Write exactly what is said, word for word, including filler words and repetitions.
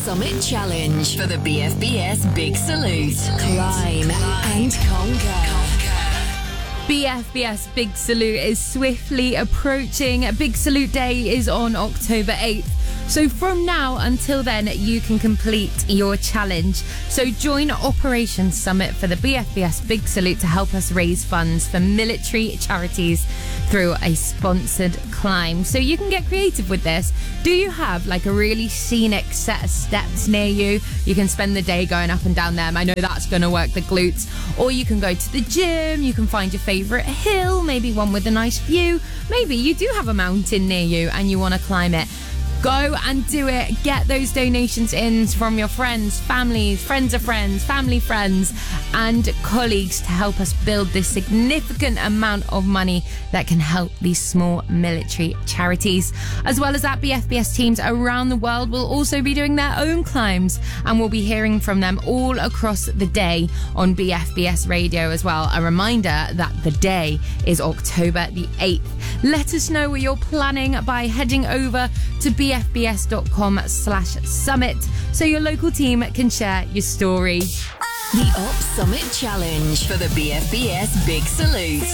Summit Challenge for the B F B S Big Salute. Climb and conquer. B F B S Big Salute is swiftly approaching. Big Salute Day is on October eighth. So from now until then, you can complete your challenge. So join Operation Summit for the B F B S Big Salute to help us raise funds for military charities through a sponsored climb. So you can get creative with this. Do you have like a really scenic set of steps near you? You can spend the day going up and down them. I know that's going to work the glutes. Or you can go to the gym. You can find your favourite hill, maybe one with a nice view. Maybe you do have a mountain near you and you want to climb it. Go and do it. Get those donations in from your friends, families, friends of friends, family friends, and colleagues to help us build this significant amount of money that can help these small military charities. As well as that, B F B S teams around the world will also be doing their own climbs, and we'll be hearing from them all across the day on B F B S Radio as well. A reminder that the day is October the eighth. Let us know what you're planning by heading over to bfbs.com slash summit so your local team can share your story. The Op Summit Challenge for the B F B S Big Salute.